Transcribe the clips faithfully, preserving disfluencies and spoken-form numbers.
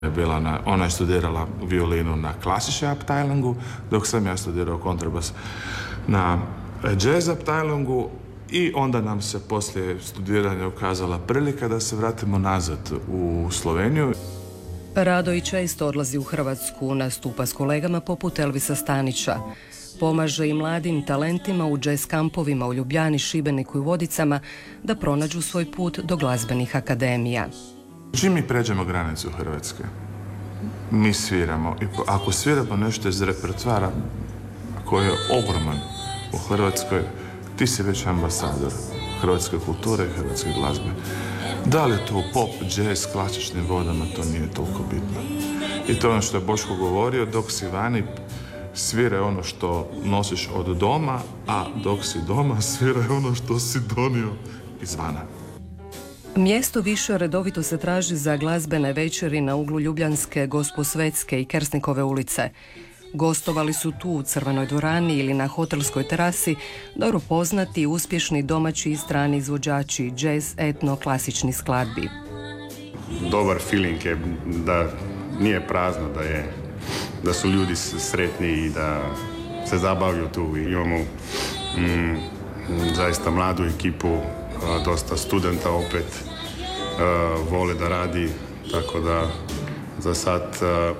Bila na, ona je studirala violinu na Klasische-Abteilungu, dok sam ja studirao kontrabas na Jazz-Abteilungu i onda nam se poslije studiranja ukazala prilika da se vratimo nazad u Sloveniju. Rado i često odlazi u Hrvatsku, nastupa s kolegama poput Elvisa Stanića. Pomaže i mladim talentima u jazz kampovima u Ljubljani, Šibeniku i Vodicama da pronađu svoj put do glazbenih akademija. Čim mi pređemo granicu Hrvatske, mi sviramo. I ako sviramo nešto iz repertoara koji je ogroman u Hrvatskoj, ti si već ambasador hrvatske kulture i hrvatske glazbe. Da li je to pop, jazz, klasičnim vodama, to nije toliko bitno. I to je ono što je Boško govorio, dok si vani, sviraj ono što nosiš od doma, a dok si doma, sviraj ono što si donio izvana. Mjesto više redovito se traži za glazbene večeri na uglu Ljubljanske, Gosposvetske i Kersnikove ulice. Gostovali su tu u Crvenoj dvorani ili na hotelskoj terasi dobro poznati i uspješni domaći i strani izvođači jazz, etno, klasični skladbi. Dobar feeling je da nije prazno, da, je, da su ljudi sretni i da se zabavljaju tu. Imamo mm, zaista mladu ekipu, a, dosta studenta opet a, vole da radi, tako da za sad a,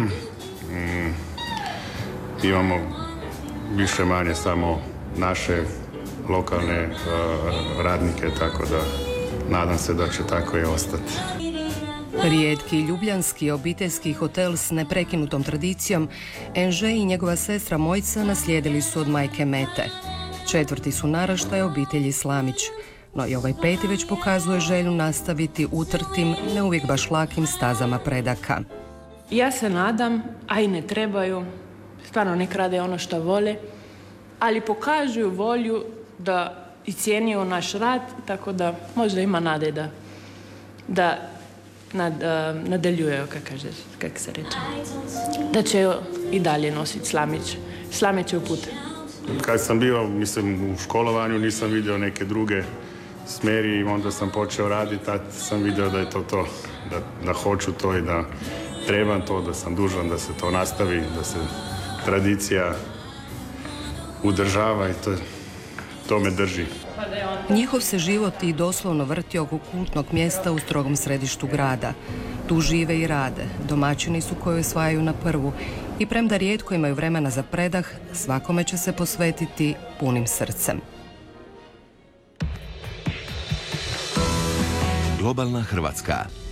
mm, imamo više manje samo naše lokalne uh, radnike, tako da nadam se da će tako i ostati. Rijetki ljubljanski obiteljski hotel s neprekinutom tradicijom Enže i njegova sestra Mojca naslijedili su od majke Mete. Četvrti su naraštaj obitelji Slamić, no i ovaj peti već pokazuje želju nastaviti utrtim, ne uvijek baš lakim stazama predaka. Ja se nadam, a i ne trebaju, stvarno nek rade ono što vole, ali pokažu volju da i cijeniju naš rad, tako da možda ima nade da, da nad, uh, nadaljuju, kako se reče, da će i dalje nositi Slamić, Slamićev put. Kad sam bio, mislim, u školovanju nisam vidio neke druge smjeri i onda sam počeo raditi, tad sam vidio da je to to, da, da hoću to i da trebam to, da sam dužan da se to nastavi, da se tradicija udržava i to, to me drži. Njihov se život i doslovno vrti oko kultnog mjesta u strogom središtu grada. Tu žive i rade, domaćini su koji osvajaju na prvu i premda rijetko imaju vremena za predah, svakome će se posvetiti punim srcem. Globalna Hrvatska.